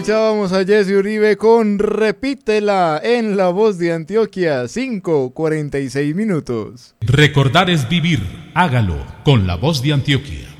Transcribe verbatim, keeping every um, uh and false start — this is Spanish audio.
Escuchábamos a Jesse Uribe con Repítela en La Voz de Antioquia, cinco cuarenta y seis minutos. Recordar es vivir, hágalo con La Voz de Antioquia.